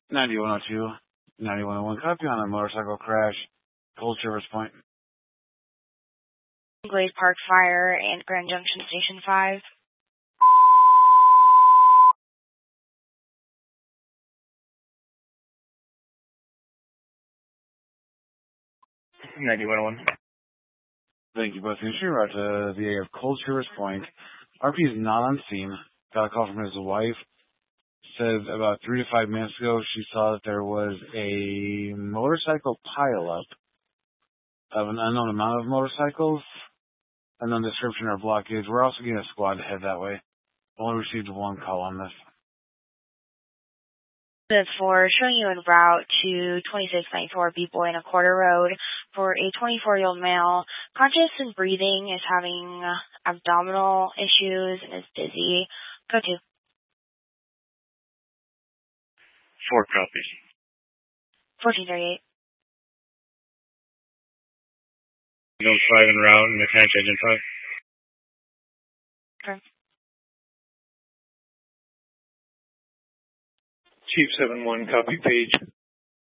9102, 9101, copy on a motorcycle crash, Cold Service Point. Glade Park Fire and Grand Junction Station 5. Thank you both. Issue route to the area of Cold Service Point. RP is not on scene. Got a call from his wife. Says about 3 to 5 minutes ago she saw that there was a motorcycle pileup of an unknown amount of motorcycles. Unknown description or blockage. We're also getting a squad to head that way. Only received one call on this. That's for showing you en route to 2694 B-Boy and a quarter road for a 24-year-old male. Conscious and breathing, is having abdominal issues and is dizzy. Go to. 4 copies. 1438. Zone 5 en route, mechanic agent 5. Okay. Chief 7-1, copy page.